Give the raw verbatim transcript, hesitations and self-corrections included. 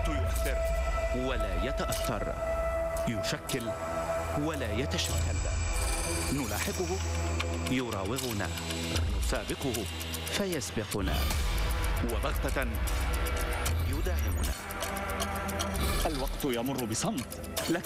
الوقت يؤثر ولا يتأثر، يشكل ولا يتشكل، نلاحقه يراوغنا، نسابقه فيسبقنا، وبغتة يداهمنا. الوقت يمر بصمت،